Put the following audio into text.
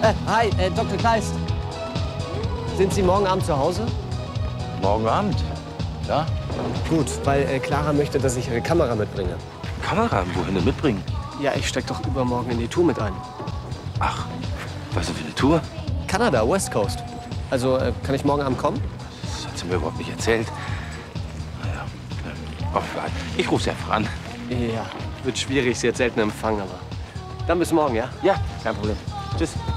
Hi, Dr. Kleist. Sind Sie morgen Abend zu Hause? Morgen Abend? Ja. Gut, weil Clara möchte, dass ich ihre Kamera mitbringe. Kamera? Wohin denn mitbringen? Ja, ich steig doch übermorgen in die Tour mit ein. Ach, was denn für eine Tour? Kanada, West Coast. Also, kann ich morgen Abend kommen? Das hat sie mir überhaupt nicht erzählt. Naja, ich rufe sie einfach an. Ja, wird schwierig, sie hat selten Empfang, aber dann bis morgen, ja? Ja, kein Problem. Tschüss.